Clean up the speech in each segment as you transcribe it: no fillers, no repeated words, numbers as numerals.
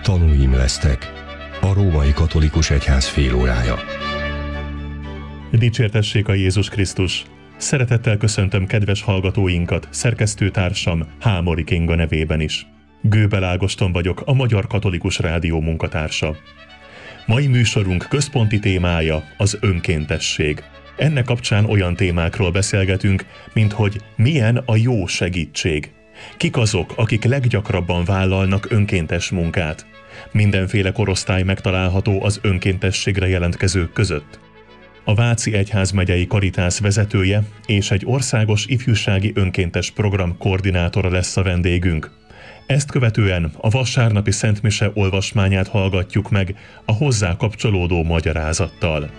Tanúim lesztek. A Római Katolikus Egyház félórája. Dicsértessék a Jézus Krisztus! Szeretettel köszöntöm kedves hallgatóinkat, szerkesztőtársam Hámori Kinga nevében is. Gőbel Ágoston vagyok, a Magyar Katolikus Rádió munkatársa. Mai műsorunk központi témája az önkéntesség. Ennek kapcsán olyan témákról beszélgetünk, mint hogy milyen a jó segítség. Kik azok, akik leggyakrabban vállalnak önkéntes munkát? Mindenféle korosztály megtalálható az önkéntességre jelentkezők között. A Váci Egyházmegyei Karitász vezetője és egy országos ifjúsági önkéntes program koordinátora lesz a vendégünk. Ezt követően a vasárnapi szentmise olvasmányát hallgatjuk meg a hozzá kapcsolódó magyarázattal.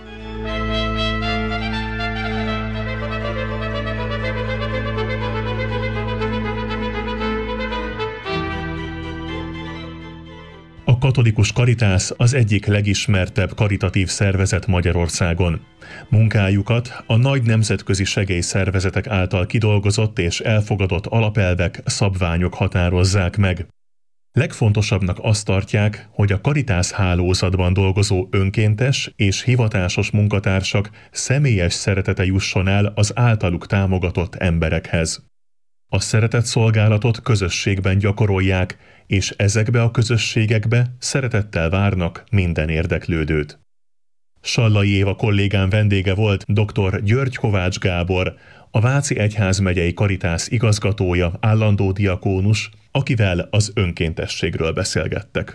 A katolikus Karitász az egyik legismertebb karitatív szervezet Magyarországon. Munkájukat a nagy nemzetközi segélyszervezetek által kidolgozott és elfogadott alapelvek, szabványok határozzák meg. Legfontosabbnak azt tartják, hogy a Karitász hálózatban dolgozó önkéntes és hivatásos munkatársak személyes szeretete jusson el az általuk támogatott emberekhez. A szeretetszolgálatot közösségben gyakorolják, és ezekbe a közösségekbe szeretettel várnak minden érdeklődőt. Sallai Éva kollégám vendége volt dr. György Kovács Gábor, a Váci Egyházmegyei Karitász igazgatója, állandó diakónus, akivel az önkéntességről beszélgettek.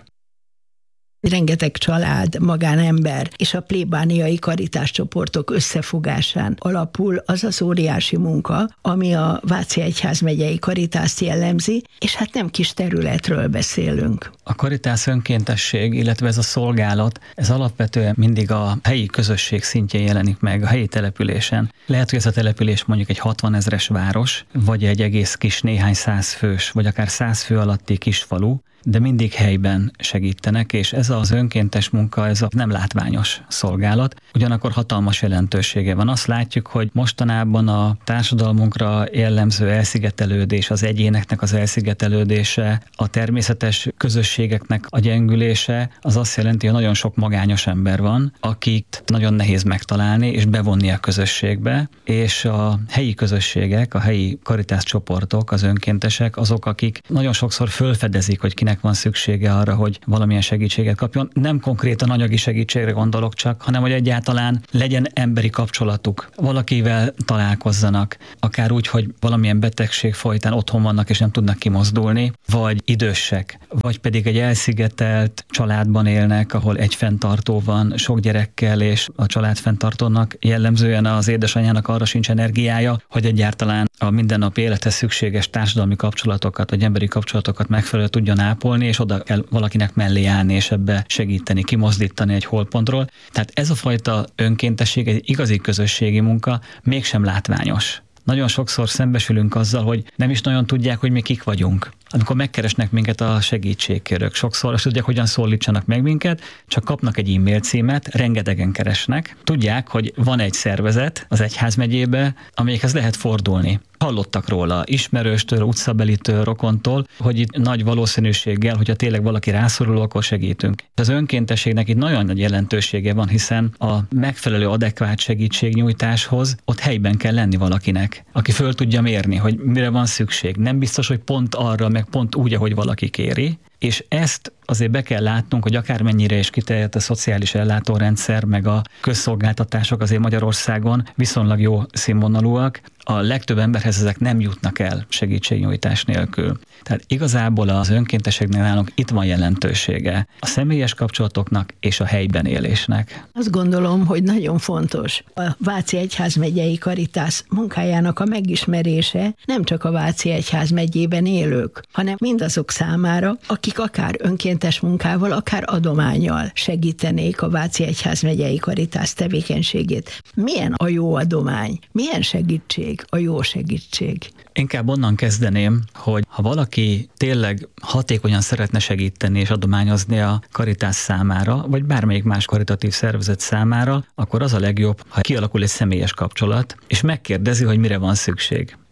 Rengeteg család, magánember és a plébániai karitáscsoportok összefogásán alapul az az óriási munka, ami a Váci Egyházmegyei Karitászt jellemzi, és hát nem kis területről beszélünk. A karitász önkéntesség, illetve ez a szolgálat, ez alapvetően mindig a helyi közösség szintjén jelenik meg, a helyi településen. Lehet, hogy ez a település mondjuk egy 60 000-es város, vagy egy egész kis néhány 100 fős, vagy akár 100 fő alatti kis falu, de mindig helyben segítenek, és ez az önkéntes munka, ez a nem látványos szolgálat, ugyanakkor hatalmas jelentősége van. Azt látjuk, hogy mostanában a társadalmunkra jellemző elszigetelődés, az egyéneknek az elszigetelődése, a természetes közösségeknek a gyengülése, az azt jelenti, hogy nagyon sok magányos ember van, akit nagyon nehéz megtalálni és bevonni a közösségbe, és a helyi közösségek, a helyi karitászcsoportok, az önkéntesek, azok, akik nagyon sokszor fölfedezik, hogy kinek van szüksége arra, hogy valamilyen segítséget kapjon. Nem konkrétan anyagi segítségre gondolok csak, hanem hogy egyáltalán legyen emberi kapcsolatuk, valakivel találkozzanak, akár úgy, hogy valamilyen betegség folytán otthon vannak és nem tudnak kimozdulni, vagy idősek, vagy pedig egy elszigetelt családban élnek, ahol egy fenntartó van, sok gyerekkel, és a családfenntartónak jellemzően az édesanyjának arra sincs energiája, hogy egyáltalán a mindennapi élethez szükséges társadalmi kapcsolatokat, vagy emberi kapcsolatokat megfelelően tudjon ápolni, és oda kell valakinek mellé állni, és ebbe segíteni, kimozdítani egy holtpontról. Tehát ez a fajta önkéntesség, egy igazi közösségi munka mégsem látványos. Nagyon sokszor szembesülünk azzal, hogy nem is nagyon tudják, hogy mi kik vagyunk. Amikor megkeresnek minket a segítségkérők, sokszor azt tudják, hogyan szólítsanak meg minket, csak kapnak egy e-mail címet, rengetegen keresnek. Tudják, hogy van egy szervezet az egyházmegyébe, amelyikhez lehet fordulni. Hallottak róla ismerőstől, utcabelitől, rokontól, hogy itt nagy valószínűséggel, hogyha tényleg valaki rászorul, akkor segítünk. Az önkéntességnek itt nagyon nagy jelentősége van, hiszen a megfelelő adekvát segítségnyújtáshoz ott helyben kell lenni valakinek, aki föl tudja mérni, hogy mire van szükség. Nem biztos, hogy pont arra, meg pont úgy, ahogy valaki kéri, és ezt azért be kell látnunk, hogy akármennyire is kiterjedt a szociális ellátórendszer, meg a közszolgáltatások azért Magyarországon viszonylag jó színvonalúak, a legtöbb emberhez ezek nem jutnak el segítségnyújtás nélkül. Tehát igazából az önkéntességnél nálunk itt van jelentősége a személyes kapcsolatoknak és a helyben élésnek. Azt gondolom, hogy nagyon fontos a Váci Egyházmegyei Karitász munkájának a megismerése nem csak a Váci Egyházmegyében élők, hanem mindazok számára, akik akár önkéntes munkával, akár adománnyal segítenék a Váci Egyházmegyei Karitász tevékenységét. Milyen a jó adomány? Milyen segítség a jó segítség? Inkább onnan kezdeném, hogy ha valaki tényleg hatékonyan szeretne segíteni és adományozni a Karitász számára, vagy bármelyik más karitatív szervezet számára, akkor az a legjobb, ha kialakul egy személyes kapcsolat, és megkérdezi, hogy mire van szükség.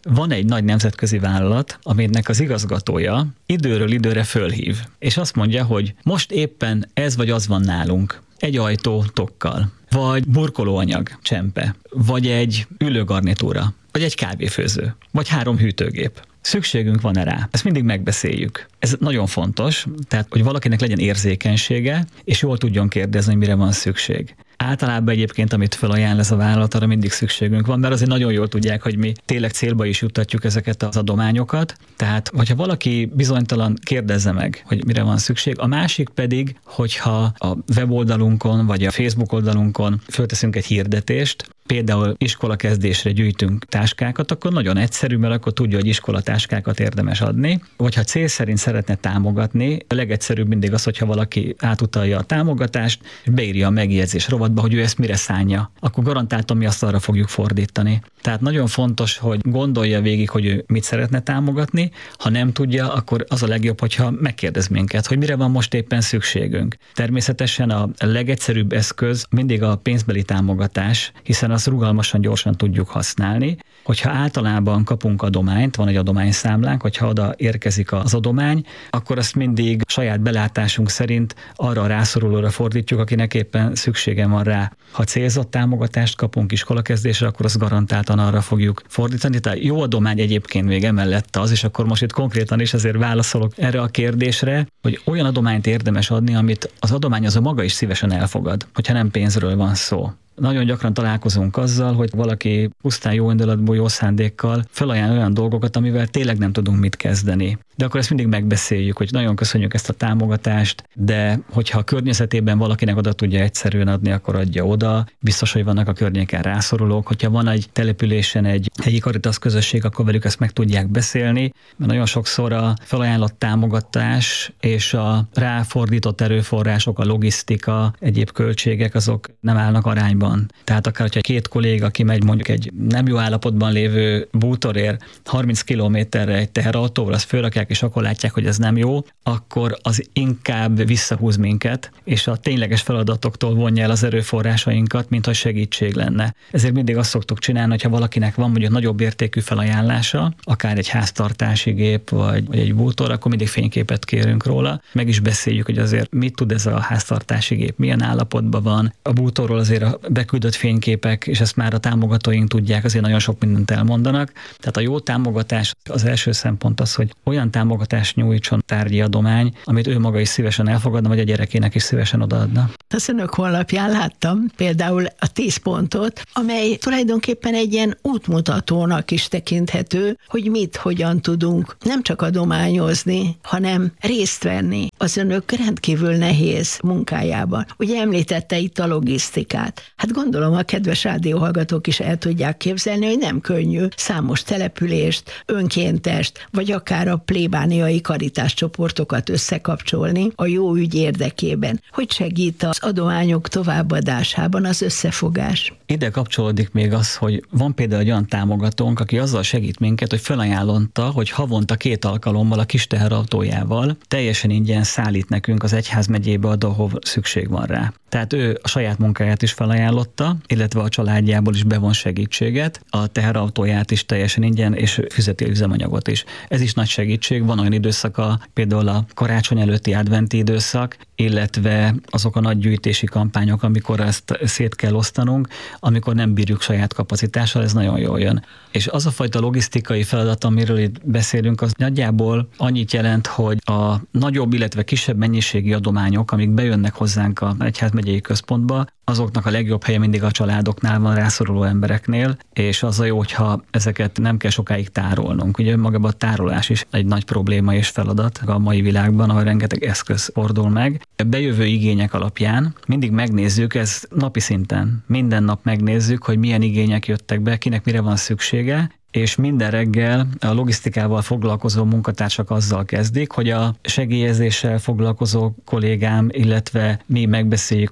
Van egy nagy nemzetközi vállalat, aminek az igazgatója időről időre fölhív, és azt mondja, hogy most éppen ez vagy az van nálunk, egy ajtó tokkal, vagy burkolóanyag csempe, vagy egy ülőgarnitúra, vagy egy kávéfőző, vagy 3 hűtőgép. Szükségünk van rá. Ezt mindig megbeszéljük. Ez nagyon fontos, tehát hogy valakinek legyen érzékenysége, és jól tudjon kérdezni, hogy mire van szükség. Általában egyébként, amit felajánl ez a vállalat, arra mindig szükségünk van, mert azért nagyon jól tudják, hogy mi tényleg célba is juttatjuk ezeket az adományokat. Tehát, hogyha valaki bizonytalan, kérdezze meg, hogy mire van szükség. A másik pedig, hogyha a weboldalunkon, vagy a Facebook oldalunkon fölteszünk egy hirdetést, például iskolakezdésre gyűjtünk táskákat, akkor nagyon egyszerű, mert akkor tudja, hogy iskolatáskákat érdemes adni. Vagy ha cél szerint szeretne támogatni, a legegyszerűbb mindig az, hogyha valaki átutalja a támogatást, és beírja a megjegyzés rovatba, hogy ő ezt mire szánja. Akkor garantáltan mi azt arra fogjuk fordítani. Tehát nagyon fontos, hogy gondolja végig, hogy ő mit szeretne támogatni. Ha nem tudja, akkor az a legjobb, hogyha megkérdez minket, hogy mire van most éppen szükségünk. Természetesen a legegyszerűbb eszköz mindig a pénzbeli támogatás, hiszen azt rugalmasan, gyorsan tudjuk használni. Hogyha általában kapunk adományt, van egy adományszámlánk, hogyha oda érkezik az adomány, akkor azt mindig saját belátásunk szerint arra a rászorulóra fordítjuk, akinek éppen szüksége van rá. Ha célzott támogatást kapunk iskolakezdésre, akkor azt garantáltan arra fogjuk fordítani. Tehát jó adomány egyébként még emellett az, és akkor most itt konkrétan is azért válaszolok erre a kérdésre, hogy olyan adományt érdemes adni, amit az adományozó maga is szívesen elfogad, hogyha nem pénzről van szó. Nagyon gyakran találkozunk azzal, hogy valaki pusztán jó indulatból, jó szándékkal felajánl olyan dolgokat, amivel tényleg nem tudunk mit kezdeni. De akkor ezt mindig megbeszéljük, hogy nagyon köszönjük ezt a támogatást, de hogyha a környezetében valakinek oda tudja egyszerűen adni, akkor adja oda. Biztos, hogy vannak a környéken rászorulók. Hogyha van egy településen egy helyi Caritas közösség, akkor velük ezt meg tudják beszélni, mert nagyon sokszor a felajánlott támogatás és a ráfordított erőforrások, a logisztika, egyéb költségek, azok nem állnak arányban. Tehát akár, hogyha 2 kolléga kimegy mondjuk egy nem jó állapotban lévő bútorért 30 kilométerre egy teherautóval, azt fölrakják, és akkor látják, hogy ez nem jó, akkor az inkább visszahúz minket, és a tényleges feladatoktól vonja el az erőforrásainkat, mint hogy segítség lenne. Ezért mindig azt szoktuk csinálni, hogyha valakinek van mondjuk nagyobb értékű felajánlása, akár egy háztartási gép, vagy egy bútor, akkor mindig fényképet kérünk róla. Meg is beszéljük, hogy azért mit tud ez a háztartási gép, milyen állapotban van. A bútorról azért a beküldött fényképek, és ezt már a támogatóink tudják, azért nagyon sok mindent elmondanak. Tehát a jó támogatás az első szempont az, hogy olyan támogatást nyújtson tárgyi adomány, amit ő maga is szívesen elfogadna, vagy a gyerekének is szívesen odaadna. Az önök honlapján láttam például a 10 pontot, amely tulajdonképpen egy ilyen útmutatónak is tekinthető, hogy mit, hogyan tudunk nem csak adományozni, hanem részt venni az önök rendkívül nehéz munkájában. Ugye említette itt a logisztikát. Hát gondolom a kedves rádióhallgatók is el tudják képzelni, hogy nem könnyű számos települést, önkéntest, vagy akár a plébániai karitás csoportokat összekapcsolni a jó ügy érdekében. Hogy segít az adományok továbbadásában az összefogás? Ide kapcsolódik még az, hogy van például egy olyan támogatónk, aki azzal segít minket, hogy felajánlotta, hogy havonta 2 alkalommal a kis teherautójával teljesen ingyen szállít nekünk az egyházmegyébe oda, ahol szükség van rá. Tehát ő a saját munkáját is felajánlotta, illetve a családjából is bevon segítséget, a teherautóját is teljesen ingyen, és fizeti üzemanyagot is. Ez is nagy segítség, van olyan időszaka, például a karácsony előtti adventi időszak, illetve azok a nagy gyűjtési kampányok, amikor ezt szét kell osztanunk, amikor nem bírjuk saját kapacitással, ez nagyon jól jön. És az a fajta logisztikai feladat, amiről itt beszélünk, az nagyjából annyit jelent, hogy a nagyobb, illetve kisebb mennyiségi adományok, amik bejönnek hozzánk a egyházmegyei központba, azoknak a legjobb helye mindig a családoknál van, rászoruló embereknél, és az a jó, hogyha ezeket nem kell sokáig tárolnunk. Ugye magában a tárolás is egy nagy probléma és feladat a mai világban, ahol rengeteg eszköz fordul meg. A bejövő igények alapján mindig megnézzük, ez napi szinten, minden nap megnézzük, hogy milyen igények jöttek be, kinek mire van szüksége, és minden reggel a logisztikával foglalkozó munkatársak azzal kezdik, hogy a segélyezéssel foglalkozó kollégám, illetve mi megbeszéljük, hogy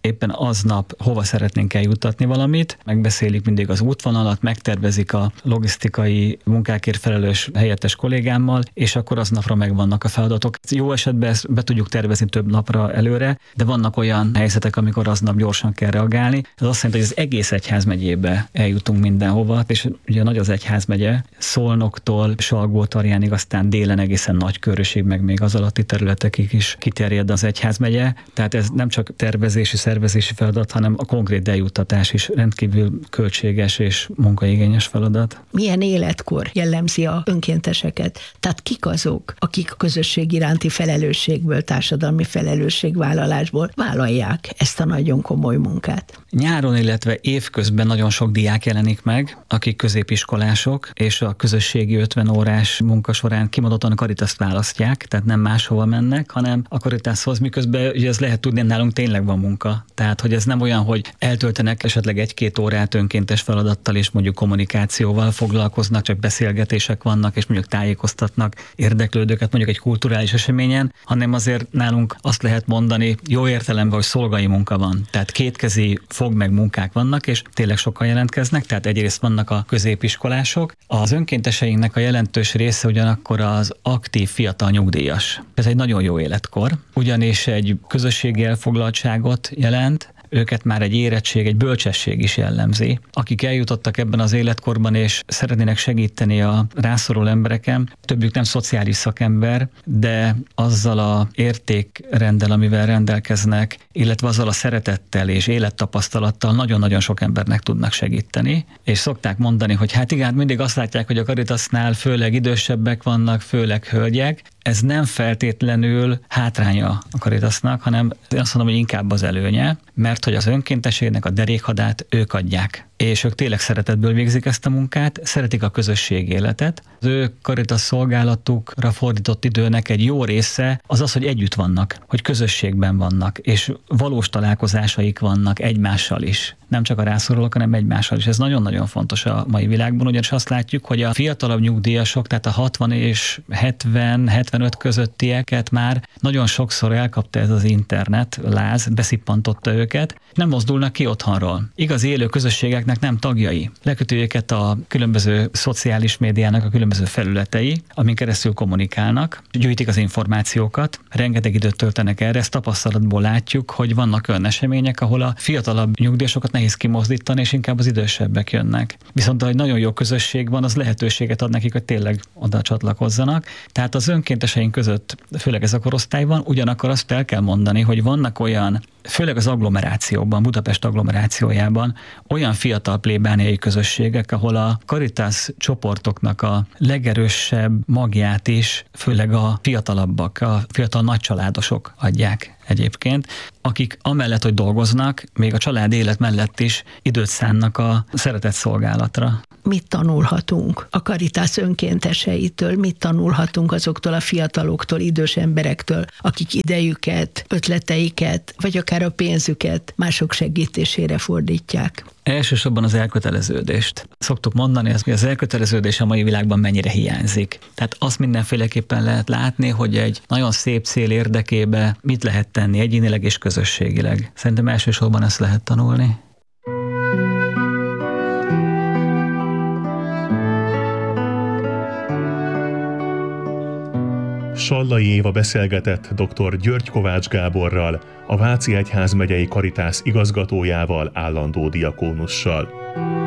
éppen aznap hova szeretnénk eljuttatni valamit, megbeszélik mindig az útvonalat, megtervezik a logisztikai munkákért felelős helyettes kollégámmal, és akkor aznapra megvannak a feladatok. Jó esetben ezt be tudjuk tervezni több napra előre, de vannak olyan helyzetek, amikor aznap gyorsan kell reagálni. Ez azt jelenti, hogy az egész egyházmegyébe eljutunk mindenhova, és ugye nagy az egyházmegye, Szolnoktól Salgótarjánig, aztán délen egészen Nagykörösig, meg még az alatti területekig is kiterjed az egyházmegye. Tehát ez nem csak tervezési, szervezési feladat, hanem a konkrét eljuttatás is rendkívül költséges és munkaigényes feladat. Milyen életkor jellemzi a önkénteseket? Tehát kik azok, akik a közösség iránti felelősségből, társadalmi felelősségvállalásból vállalják ezt a nagyon komoly munkát? Nyáron, illetve évközben nagyon sok diák jelenik meg, akik középiskolások, és a közösségi 50 órás munka során kimondottan a Caritaszt választják, tehát nem máshova mennek, hanem a Caritashoz, miközben ugye ez lehet tudni, nálunk tényleg van munka. Tehát, hogy ez nem olyan, hogy eltöltenek esetleg 1-2 órát önkéntes feladattal, és mondjuk kommunikációval foglalkoznak, csak beszélgetések vannak, és mondjuk tájékoztatnak érdeklődőket mondjuk egy kulturális eseményen, hanem azért nálunk azt lehet mondani jó értelemben, hogy szolgai munka van. Tehát kétkezi meg munkák vannak, és tényleg sokan jelentkeznek, tehát egyrészt vannak a középiskolások. Az önkénteseinknek a jelentős része ugyanakkor az aktív fiatal nyugdíjas. Ez egy nagyon jó életkor, ugyanis egy közösségi elfoglaltságot jelent, őket már egy érettség, egy bölcsesség is jellemzi. Akik eljutottak ebben az életkorban, és szeretnének segíteni a rászoruló embereken, többjük nem szociális szakember, de azzal a értékrenddel, amivel rendelkeznek, illetve azzal a szeretettel és élettapasztalattal nagyon-nagyon sok embernek tudnak segíteni. És szokták mondani, hogy hát igen, mindig azt látják, hogy a Caritasnál főleg idősebbek vannak, főleg hölgyek. Ez nem feltétlenül hátránya a Caritasnak, hanem azt mondom, hogy inkább az előnye, mert hogy az önkéntességnek a derékhadát ők adják. És ők tényleg szeretetből végzik ezt a munkát, szeretik a közösség életet. Az ő Caritas szolgálatukra fordított időnek egy jó része az, hogy együtt vannak, hogy közösségben vannak, és valós találkozásaik vannak egymással is. Nem csak a rászorulók, hanem egymással is. Ez nagyon-nagyon fontos a mai világban, ugyanis azt látjuk, hogy a fiatalabb nyugdíjasok, tehát a 60 és 70-75 közöttieket már nagyon sokszor elkapta ez az internet láz, beszippantotta őket, nem mozdulnak ki otthonról. Igaz élő közösségeknek nem tagjai. Leköti őket a különböző szociális médiának a különböző felületei, amin keresztül kommunikálnak, gyűjtik az információkat, rengeteg időt töltenek erre, ezt tapasztalatból látjuk, hogy vannak olyan események, ahol a fiatalabb nyugdíjasokat nehéz kimozdítani, és inkább az idősebbek jönnek. Viszont ha egy nagyon jó közösség van, az lehetőséget ad nekik, hogy tényleg oda csatlakozzanak. Tehát az önkénteseink között, főleg ez a korosztály van, ugyanakkor azt el kell mondani, hogy vannak olyan, főleg az agglomerációban, Budapest agglomerációjában olyan fiatal plébániai közösségek, ahol a Caritas csoportoknak a legerősebb magját is, főleg a fiatalabbak, a fiatal nagycsaládosok adják egyébként, akik amellett, hogy dolgoznak, még a család élet mellett is időt szánnak a szeretett szolgálatra. Mit tanulhatunk a Caritas önkénteseitől, mit tanulhatunk azoktól a fiataloktól, idős emberektől, akik idejüket, ötleteiket, vagy akár a pénzüket mások segítésére fordítják? Elsősorban az elköteleződést. Szoktuk mondani, hogy az elköteleződés a mai világban mennyire hiányzik. Tehát azt mindenféleképpen lehet látni, hogy egy nagyon szép cél érdekébe mit lehet tenni egyénileg és közösségileg. Szerintem elsősorban ezt lehet tanulni. Sallai Éva beszélgetett dr. György Kovács Gáborral, a Váci Egyházmegyei Caritas igazgatójával, állandó diakónussal.